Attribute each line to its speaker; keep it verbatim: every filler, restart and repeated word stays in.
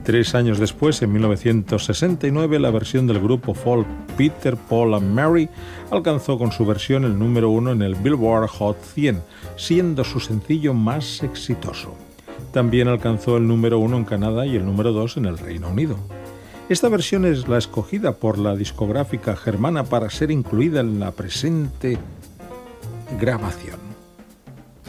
Speaker 1: Tres años después, en mil novecientos sesenta y nueve, la versión del grupo folk Peter, Paul and Mary alcanzó con su versión el número uno en el Billboard Hot cien, siendo su sencillo más exitoso. También alcanzó el número uno en Canadá y el número dos en el Reino Unido. Esta versión es la escogida por la discográfica germana para ser incluida en la presente grabación.